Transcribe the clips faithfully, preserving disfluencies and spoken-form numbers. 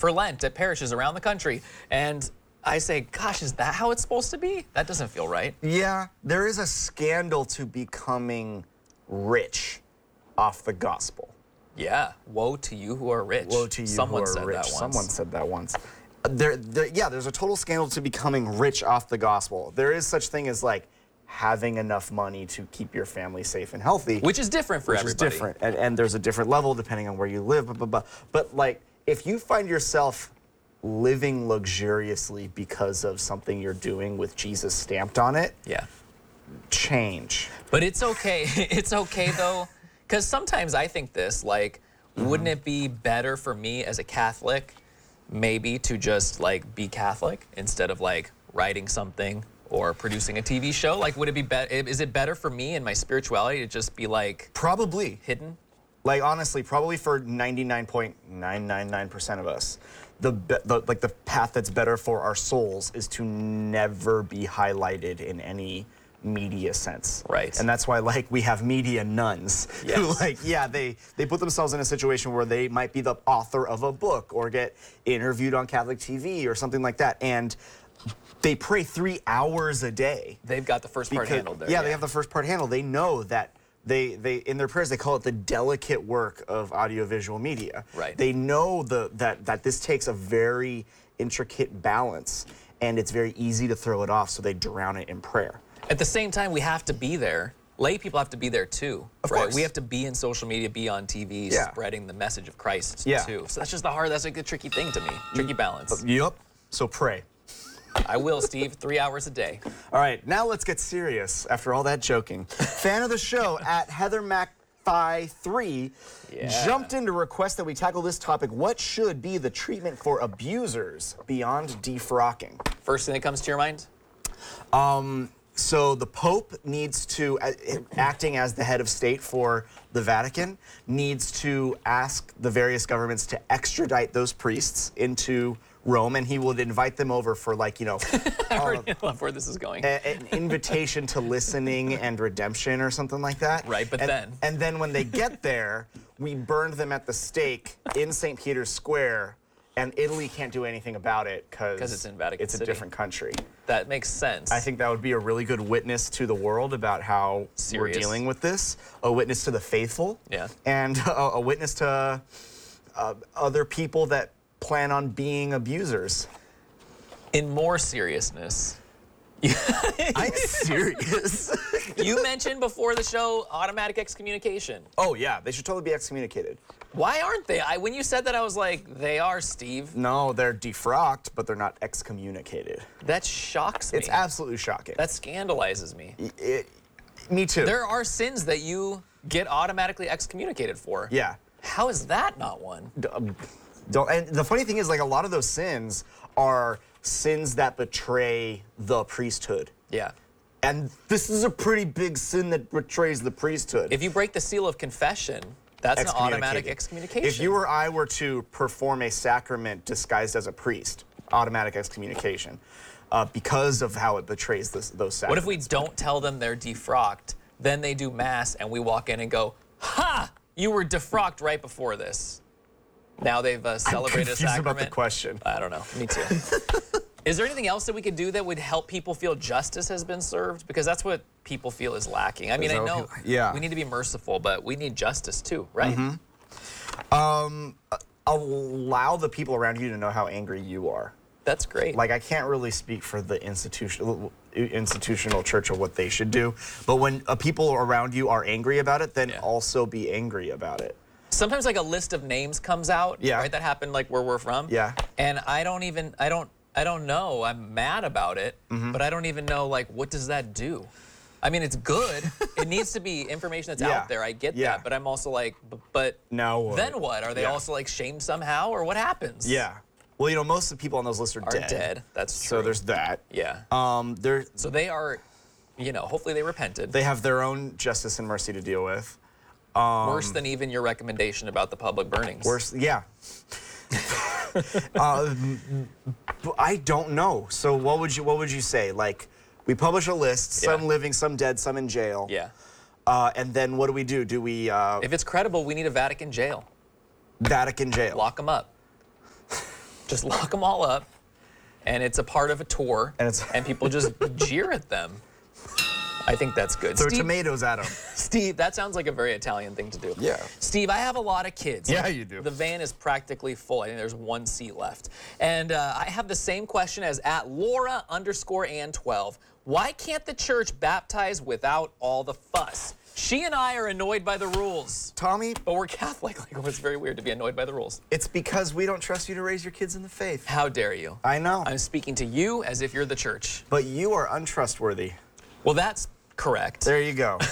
for Lent at parishes around the country. And I say, gosh, is that how it's supposed to be? That doesn't feel right. Yeah, there is a scandal to becoming rich off the gospel. Yeah, woe to you who are rich. Woe to you Someone who are said rich. that once. Someone said that once. There, there, yeah, there's a total scandal to becoming rich off the gospel. There is such thing as like having enough money to keep your family safe and healthy. Which is different for which everybody. is different, and, and there's a different level depending on where you live, blah, blah, blah. But like, if you find yourself living luxuriously because of something you're doing with Jesus stamped on it, Yeah. change. But it's okay. It's okay though, because sometimes I think this, like, mm-hmm. wouldn't it be better for me as a Catholic maybe to just like be Catholic instead of like writing something or producing a T V show? Like, would it be better? Is it better for me and my spirituality to just be like Probably. hidden? Like, honestly, probably for ninety-nine point nine nine nine percent of us, the, be- the like the path that's better for our souls is to never be highlighted in any media sense. Right. And that's why, like, we have media nuns Yes. who, like, yeah, they, they put themselves in a situation where they might be the author of a book or get interviewed on Catholic T V or something like that. And they pray three hours a day. They've got the first part Because- handled there. Yeah, they have the first part handled. They know that they, they in their prayers, they call it the delicate work of audiovisual media. Right. They know the, that, that this takes a very intricate balance, and it's very easy to throw it off, so they drown it in prayer. At the same time, we have to be there. Lay people have to be there too. Of right? course. We have to be in social media, be on T V, Yeah. spreading the message of Christ Yeah. too. So that's just the hard, that's like a tricky thing to me. Tricky balance. Yep. So pray. I will, Steve, three hours a day. All right, now let's get serious after all that joking. Fan of the show at Heather McFi three Yeah. jumped in to request that we tackle this topic. What should be the treatment for abusers beyond defrocking? First thing that comes to your mind? Um, so the Pope needs to, uh, acting as the head of state for the Vatican, needs to ask the various governments to extradite those priests into Rome, and he would invite them over for, like, you know, I uh, already love where this is going. a- an invitation to listening and redemption or something like that. Right, but and, then- And then when they get there, we burned them at the stake in Saint Peter's Square, and Italy can't do anything about it because 'Cause it's in Vatican it's a City. different country. That makes sense. I think that would be a really good witness to the world about how Serious. we're dealing with this, a witness to the faithful, Yeah. and a, a witness to uh, other people that plan on being abusers. In more seriousness, I'm serious. you mentioned before the show automatic excommunication. Oh yeah, they should totally be excommunicated. Why aren't they? I, when you said that, I was like, they are, Steve. No, they're defrocked, but they're not excommunicated. That shocks me. It's absolutely shocking. That scandalizes me. It- me too. There are sins that you get automatically excommunicated for. yeah. How is that not one? D- um, Don't, and the funny thing is, like, a lot of those sins are sins that betray the priesthood. Yeah. And this is a pretty big sin that betrays the priesthood. If you break the seal of confession, that's an automatic Excommunicated. excommunication. If you or I were to perform a sacrament disguised as a priest, automatic excommunication, uh, because of how it betrays this, those What sacraments. if we don't tell them they're defrocked, then they do mass, and we walk in and go, ha! You were defrocked right before this. Now they've uh, I'm celebrated a confused sacrament. about the question. I don't know. Me too. Is there anything else that we could do that would help people feel justice has been served? Because that's what people feel is lacking. I mean, Is I that what know people- yeah. we need to be merciful, but we need justice too, right? Um, allow the people around you to know how angry you are. That's great. Like, I can't really speak for the institutional institutional church or what they should do, but when uh, people around you are angry about it, then Yeah. also be angry about it. Sometimes like a list of names comes out, Yeah. right? That happened like where we're from. Yeah. And I don't even, I don't, I don't know. I'm mad about it, Mm-hmm. but I don't even know like what does that do? I mean, it's good. It needs to be information that's Yeah. out there. I get Yeah. that, but I'm also like, b- but Now what? then what? Are they Yeah. also like shamed somehow, or what happens? Yeah. Well, you know, most of the people on those lists are, Are dead. That's true. So there's that. Yeah. Um, they're, So they are, you know, hopefully they repented. they have their own justice and mercy to deal with. Um, Worse than even your recommendation about the public burnings. Worse, yeah. uh, b- I don't know. So what would you what would you say? Like, we publish a list, some Yeah. living, some dead, some in jail. Yeah. Uh, and then what do we do? Do we uh, If it's credible, we need a Vatican jail. Vatican jail? Lock them up. Just lock them all up, and it's a part of a tour, And it's- and people just jeer at them. I think that's good. Throw Steve, tomatoes at them. Steve, that sounds like a very Italian thing to do. Yeah. Steve, I have a lot of kids. Yeah, you do. The van is practically full. I think there's one seat left. And uh, I have the same question as at Laura underscore Ann twelve. Why can't the church baptize without all the fuss? She and I are annoyed by the rules. Tommy, But we're Catholic. Like, it was very weird to be annoyed by the rules. it's because we don't trust you to raise your kids in the faith. How dare you? I know. I'm speaking to you as if you're the church. But you are untrustworthy. Well, that's correct. There you go.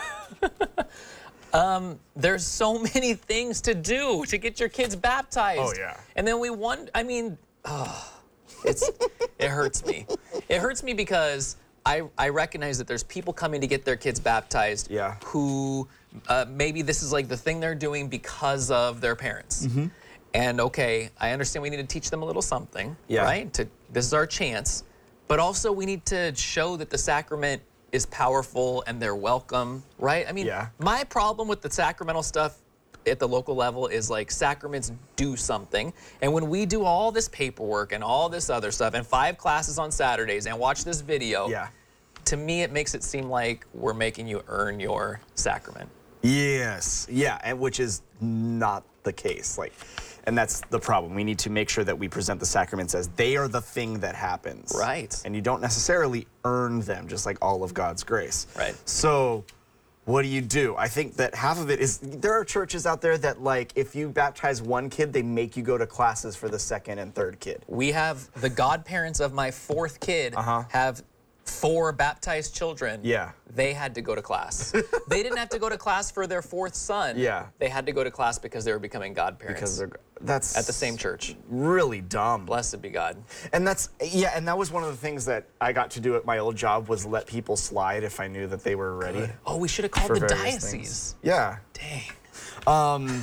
There's so many things to do to get your kids baptized. Oh, yeah. And then we won. I mean, oh, it's it hurts me. It hurts me because I I recognize that there's people coming to get their kids baptized. Yeah. Who uh, maybe this is like the thing they're doing because of their parents. Mm-hmm. And okay, I understand we need to teach them a little something. Yeah. Right. To this is our chance, but also we need to show that the sacrament is powerful and they're welcome, right? I mean, Yeah. my problem with the sacramental stuff at the local level is like sacraments do something. And when we do all this paperwork and all this other stuff and five classes on Saturdays and watch this video, Yeah. to me it makes it seem like we're making you earn your sacrament. Yes. Yeah, and which is not the case. Like, and that's the problem. We need to make sure that we present the sacraments as they are the thing that happens. Right. And you don't necessarily earn them, just like all of God's grace. Right. So, what do you do? I think that half of it is there are churches out there that, like, if you baptize one kid, they make you go to classes for the second and third kid. We have the godparents of my fourth kid Uh-huh. have four baptized children. Yeah. They had to go to class. They didn't have to go to class for their fourth son. Yeah. They had to go to class because they were becoming godparents. Because they're that's at the same church. really dumb. Blessed be God. And that's yeah, and that was one of the things that I got to do at my old job was let people slide if I knew that they were ready. Oh, we should have called for the various diocese. things. Yeah. Dang.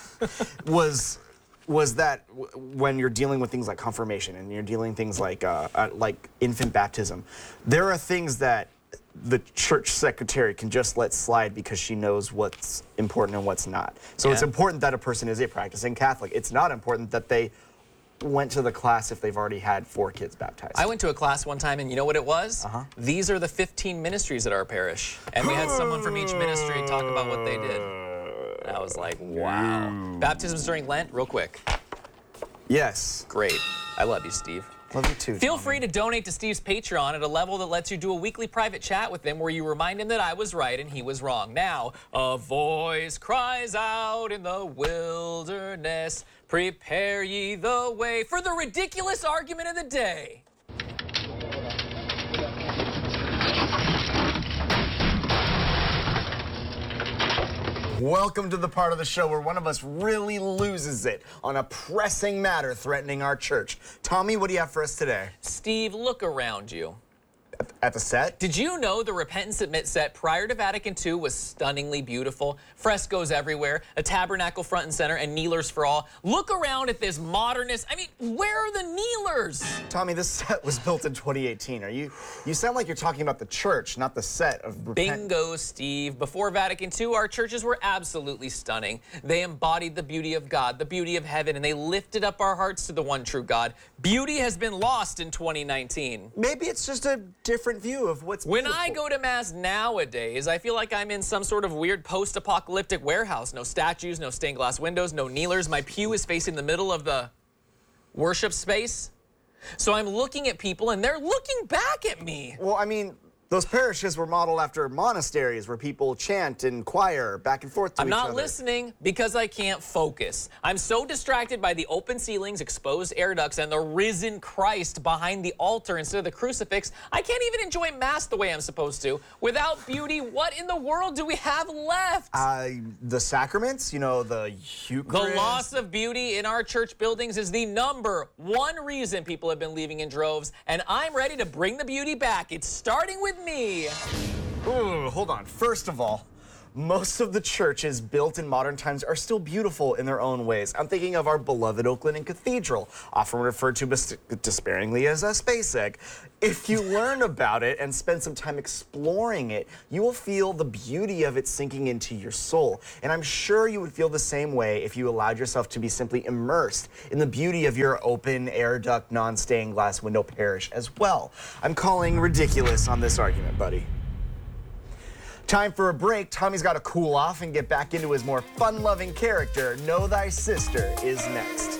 was was that w- when you're dealing with things like confirmation and you're dealing things like uh, uh, like infant baptism, there are things that the church secretary can just let slide because she knows what's important and what's not. So it's Yeah. important that a person is a practicing Catholic. It's not important that they went to the class if they've already had four kids baptized. I went to a class one time, and you know what it was? Uh-huh. These are the fifteen ministries at our parish. And we had someone from each ministry talk about what they did. And I was like, wow. Baptisms during Lent, real quick. Yes. Great. I love you, Steve. Love you too. Feel Tommy. free to donate to Steve's Patreon at a level that lets you do a weekly private chat with him where you remind him that I was right and he was wrong. Now, a voice cries out in the wilderness, prepare ye the way for the ridiculous argument of the day. Welcome to the part of the show where one of us really loses it on a pressing matter threatening our church. Tommy, what do you have for us today? Steve, look around you. At the set? Did you know the Repent and Submit set prior to Vatican Two was stunningly beautiful? Frescoes everywhere, a tabernacle front and center, and kneelers for all. Look around at this modernist. I mean, where are the kneelers? Tommy, this set was built in twenty eighteen. Are you? You sound like you're talking about the church, not the set of Repent. Bingo, Steve. Before Vatican Two, our churches were absolutely stunning. They embodied the beauty of God, the beauty of heaven, and they lifted up our hearts to the one true God. Beauty has been lost in twenty nineteen. Maybe it's just a different view of what's When beautiful. I go to Mass nowadays, I feel like I'm in some sort of weird post-apocalyptic warehouse. No statues, no stained glass windows, no kneelers. My pew is facing the middle of the worship space. So I'm looking at people and they're looking back at me. Well, I mean, those parishes were modeled after monasteries where people chant and choir back and forth to I'm each not other. listening because I can't focus. I'm so distracted by the open ceilings, exposed air ducts, and the risen Christ behind the altar instead of the crucifix. I can't even enjoy Mass the way I'm supposed to. Without beauty, what in the world do we have left? Uh, the sacraments, you know, the Eucharist. The loss of beauty in our church buildings is the number one reason people have been leaving in droves, and I'm ready to bring the beauty back. It's starting with me. Ooh, hold on. First of all, most of the churches built in modern times are still beautiful in their own ways. I'm thinking of our beloved Oak Glennon Cathedral, often referred to despairingly as a space egg. If you learn about it and spend some time exploring it, you will feel the beauty of it sinking into your soul. And I'm sure you would feel the same way if you allowed yourself to be simply immersed in the beauty of your open air duct non-stained glass window parish as well. I'm calling ridiculous on this argument, buddy. Time for a break. Tommy's got to cool off and get back into his more fun-loving character. Know Thy Sister is next.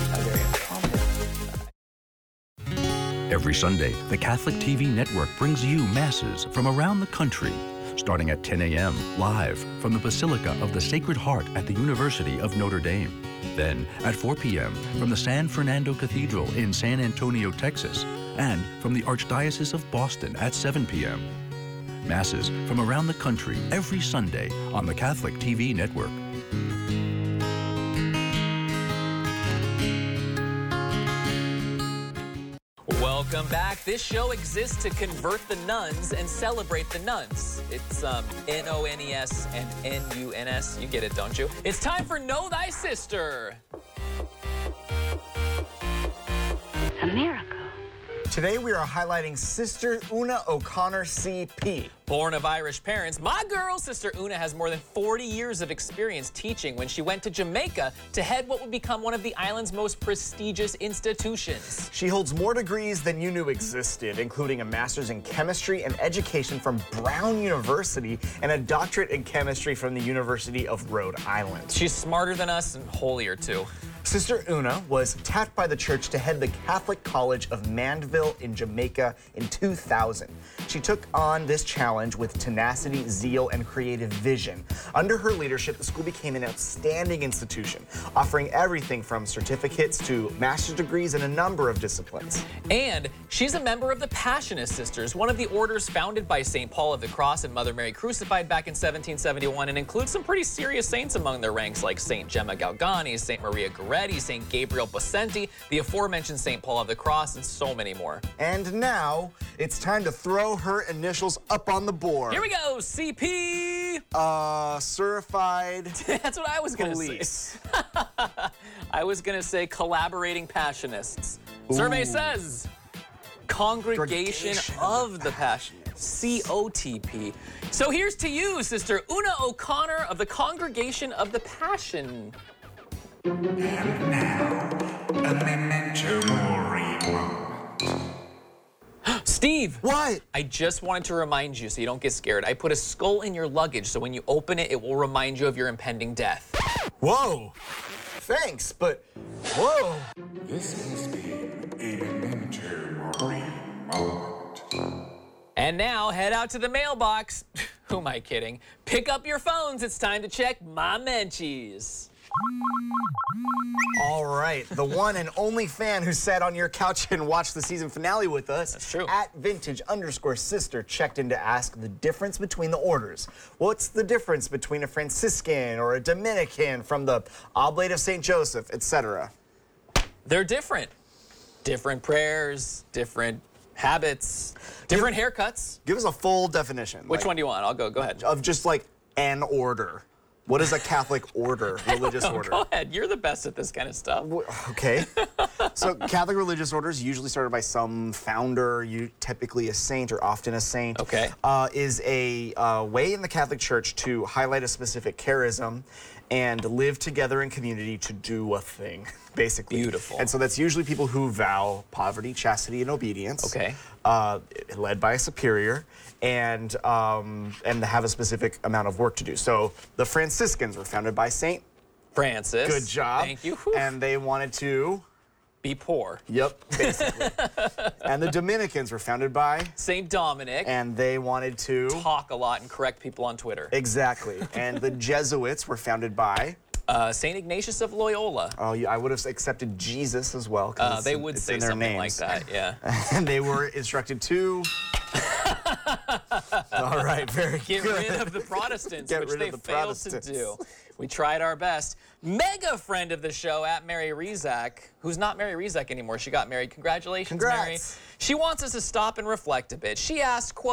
Every Sunday, the Catholic T V network brings you masses from around the country, starting at ten A M live from the Basilica of the Sacred Heart at the University of Notre Dame. Then at four P M from the San Fernando Cathedral in San Antonio, Texas, and from the Archdiocese of Boston at seven P M Masses from around the country every Sunday on the Catholic T V network. Welcome back. This show exists to convert the nuns and celebrate the nuns. It's um, N O N E S and N U N S. You get it, don't you? It's time for Know Thy Sister. A miracle. Today we are highlighting Sister Una O'Connor C P. Born of Irish parents, my girl, Sister Una, has more than forty years of experience teaching when she went to Jamaica to head what would become one of the island's most prestigious institutions. She holds more degrees than you knew existed, including a master's in chemistry and education from Brown University and a doctorate in chemistry from the University of Rhode Island. She's smarter than us and holier too. Sister Una was tapped by the church to head the Catholic College of Mandeville in Jamaica in two thousand. She took on this challenge with tenacity, zeal, and creative vision. Under her leadership, the school became an outstanding institution, offering everything from certificates to master's degrees in a number of disciplines. And she's a member of the Passionist Sisters, one of the orders founded by Saint Paul of the Cross and Mother Mary Crucified back in seventeen seventy-one, and includes some pretty serious saints among their ranks like Saint Gemma Galgani, Saint Maria Goretti, Saint Gabriel Bocenti, the aforementioned Saint Paul of the Cross, and so many more. And now, it's time to throw her initials up on the board. Here we go, C P! Uh, certified That's what I was gonna police. say. I was gonna say collaborating Passionists. Survey says Congregation Congregation of the Passion, C O T P. So here's to you, Sister Una O'Connor of the Congregation of the Passion. And now, a memento mori moment. Steve! What? I just wanted to remind you so you don't get scared. I put a skull in your luggage so when you open it, it will remind you of your impending death. Whoa. Thanks, but whoa. This must be a memento mori moment. And now, head out to the mailbox. Who am I kidding? Pick up your phones. It's time to check my menchies. All right, the one and only fan who sat on your couch and watched the season finale with us. That's true. At vintage underscore sister checked in to ask the difference between the orders. What's the difference between a Franciscan or a Dominican from the Oblate of Saint Joseph, et cetera? They're different. Different prayers, different habits, different haircuts. Give us a full definition. Which like, one do you want? I'll go. Go ahead. Of just like an order. What is a Catholic order, religious No, order? go ahead. You're the best at this kind of stuff. Okay. So Catholic religious orders, usually started by some founder, you typically a saint or often a saint. Okay. Uh, is a uh, way in the Catholic Church to highlight a specific charism and live together in community to do a thing, basically. Beautiful. And so that's usually people who vow poverty, chastity, and obedience. Okay. Uh, led by a superior, and um, and have a specific amount of work to do. So the Franciscans were founded by Saint. Francis. Good job. Thank you. Whew. And they wanted to. Be poor. Yep, basically. And the Dominicans were founded by. Saint Dominic. And they wanted to. Talk a lot and correct people on Twitter. Exactly. And the Jesuits were founded by. Uh, Saint Ignatius of Loyola. Oh, yeah, I would have accepted Jesus as well. 'Cause Uh, it's they in- would it's say in their something names. like that, yeah. And they were instructed to. All right, very Get good. rid of the Protestants, Get which rid they of the failed to Protestants. do. We tried our best. Mega friend of the show at Mary Rezak, who's not Mary Rezak anymore. She got married. Congratulations, Congrats. Mary. She wants us to stop and reflect a bit. She asked, quote,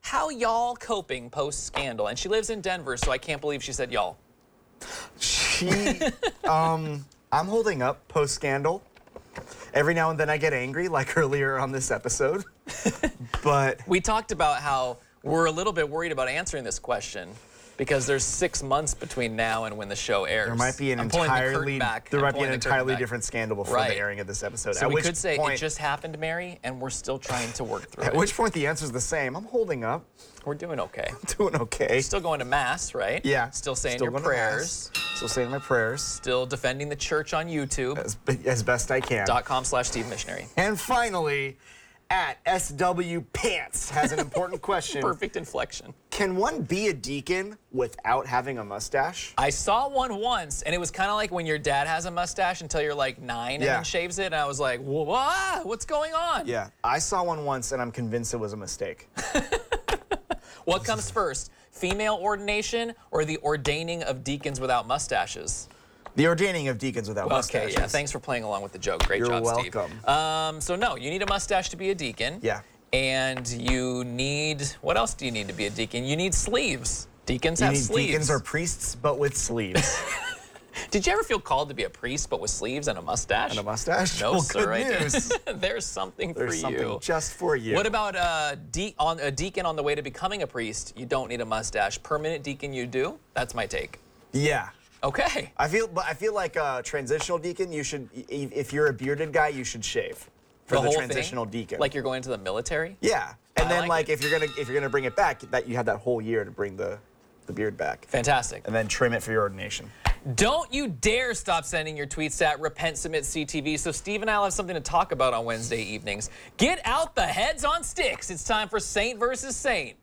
how y'all coping post-scandal? And she lives in Denver, so I can't believe she said y'all. She, um, I'm holding up post-scandal. Every now and then I get angry, like earlier on this episode. But we talked about how we're a little bit worried about answering this question because there's six months between now and when the show airs. there might be an I'm pulling the curtain entirely back. there I'm might be pulling an the curtain entirely back. different scandal before Right. the airing of this episode. So at we which could say point, it just happened, Mary, and we're still trying to work through At it. which point the answer's the same. I'm holding up, We're doing okay. doing okay. Still going to mass, right? Yeah. Still saying Still your going to prayers. mass, Still saying my prayers Still defending the church on YouTube. as, as best I can. Dot com slash Steve Missionary. And finally, at S W Pants has an important question. Perfect inflection. Can one be a deacon without having a mustache? I saw one once, and it was kind of like when your dad has a mustache until you're like nine and Yeah. then shaves it, and I was like, what? What's going on? Yeah, I saw one once and I'm convinced it was a mistake. What comes first, female ordination or the ordaining of deacons without mustaches? The ordaining of deacons without Okay, mustaches. yeah, thanks for playing along with the joke. Great You're job, welcome. Steve. Um, so no, you need a mustache to be a deacon. Yeah. And you need, what else do you need to be a deacon? You need sleeves. Deacons You have need sleeves. deacons or priests, but with sleeves. Did you ever feel called to be a priest, but with sleeves and a mustache? And a mustache? No, Well, sir. good I didn't. news. There's something There's for something you. just for you. What about uh, de on, a deacon on the way to becoming a priest? You don't need a mustache. Permanent deacon, you do? That's my take. Yeah. Okay. I feel, but I feel like a transitional deacon, you should, i- if you're a bearded guy, you should shave for the, whole transitional thing? deacon. Like you're going to the military? yeah, and I then like like it. if you're gonna if you're gonna bring it back, that you have that whole year to bring the the beard back, Fantastic. and then trim it for your ordination. Don't you dare stop sending your tweets at Repent Submit C T V so Steve and I will have something to talk about on Wednesday evenings. Get out the heads on sticks. It's time for Saint versus Saint.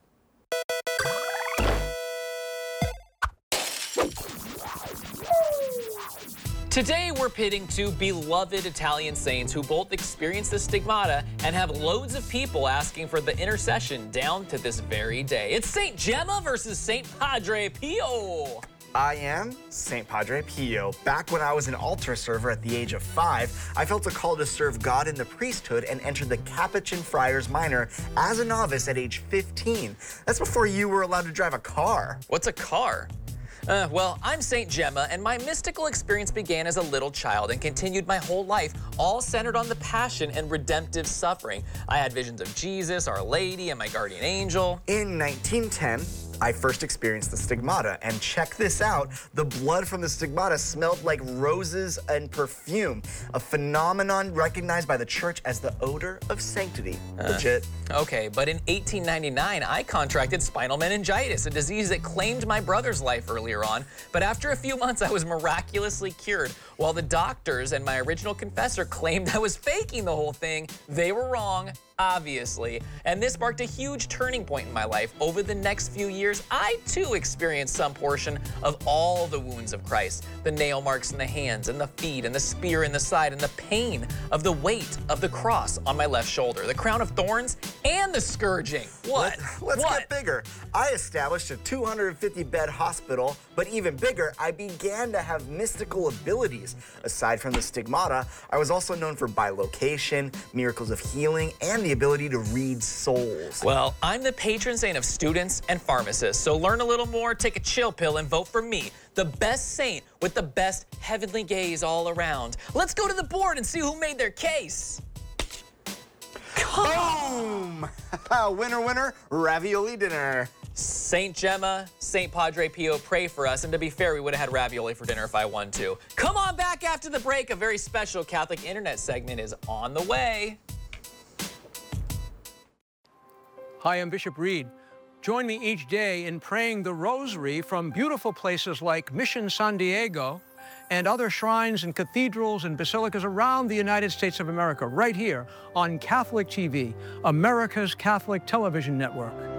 Today we're pitting two beloved Italian saints who both experience the stigmata and have loads of people asking for the intercession down to this very day. It's Saint Gemma versus Saint Padre Pio. I am Saint Padre Pio. Back when I was an altar server at the age of five, I felt a call to serve God in the priesthood and entered the Capuchin Friars Minor as a novice at age fifteen. That's before you were allowed to drive a car. What's a car? Uh, well, I'm Saint Gemma, and my mystical experience began as a little child and continued my whole life, all centered on the passion and redemptive suffering. I had visions of Jesus, Our Lady, and my guardian angel. In nineteen ten, I first experienced the stigmata, and check this out, the blood from the stigmata smelled like roses and perfume, a phenomenon recognized by the church as the odor of sanctity. Legit. Okay, but in eighteen ninety-nine, I contracted spinal meningitis, a disease that claimed my brother's life earlier on. But after a few months, I was miraculously cured. While the doctors and my original confessor claimed I was faking the whole thing, they were wrong, obviously. And this marked a huge turning point in my life. Over the next few years, I too experienced some portion of all the wounds of Christ. The nail marks in the hands and the feet and the spear in the side and the pain of the weight of the cross on my left shoulder, the crown of thorns and the scourging. What? Let's what? get bigger. I established a two hundred fifty bed hospital, but even bigger, I began to have mystical abilities. Aside from the stigmata, I was also known for bilocation, miracles of healing, and the ability to read souls. Well, I'm the patron saint of students and pharmacists, so learn a little more, take a chill pill, and vote for me, the best saint with the best heavenly gaze all around. Let's go to the board and see who made their case. Boom! Winner, winner, ravioli dinner. Saint Gemma, Saint Padre Pio, pray for us. And to be fair, we would have had ravioli for dinner if I won too. Come on back after the break. A very special Catholic Internet segment is on the way. Hi, I'm Bishop Reed. Join me each day in praying the Rosary from beautiful places like Mission San Diego and other shrines and cathedrals and basilicas around the United States of America, right here on Catholic T V, America's Catholic Television Network.